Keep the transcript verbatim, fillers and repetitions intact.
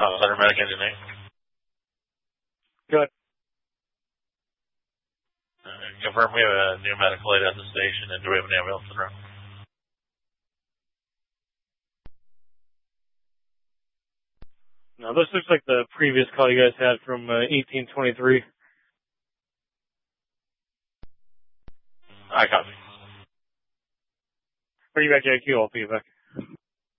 Uh, Center Medic Engineering. Good. Uh, confirm we have a new medical aid at the station, and do we have an ambulance in the room? No, this looks like the previous call you guys had from uh, eighteen twenty-three. I copy. Are you back, J Q? I'll be back.